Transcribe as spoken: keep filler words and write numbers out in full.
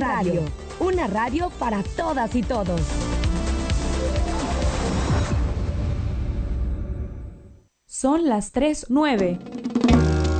Radio, una radio para todas y todos. Son las tres nueve.